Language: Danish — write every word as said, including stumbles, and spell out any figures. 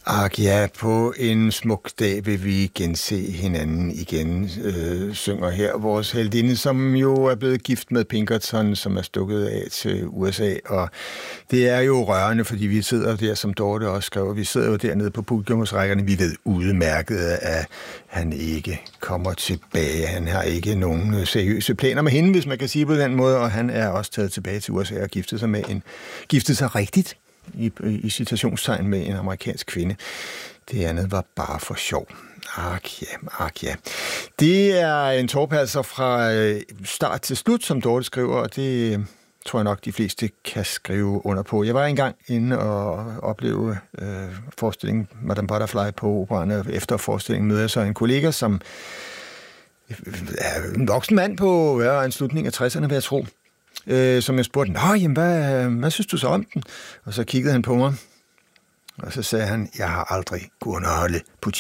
Ak ja, på en smuk dag vil vi gense hinanden igen, øh, synger her vores heldinde, som jo er blevet gift med Pinkerton, som er stukket af til U S A, og det er jo rørende, fordi vi sidder der, som Dorte også skrev, vi sidder jo dernede på publikumsrækkerne, vi ved udmærket, at han ikke kommer tilbage, han har ikke nogen seriøse planer med hende, hvis man kan sige på den måde, og han er også taget tilbage til U S A og giftet sig med en, giftet sig rigtigt, I, i citationstegn med en amerikansk kvinde. Det andet var bare for sjov. Ak ja, ak ja. Det er en tårpasser fra start til slut, som Dorte skriver, og det tror jeg nok, de fleste kan skrive under på. Jeg var engang inde og opleve øh, forestillingen Madame Butterfly på Operaen, og efter forestillingen møder jeg så en kollega, som er en voksen mand på ja, en slutning af tresserne, vil jeg tro. Øh, som jeg spurgte, nå, jamen, hvad, hvad synes du så om den? Og så kiggede han på mig, og så sagde han, jeg har aldrig kunnet underholde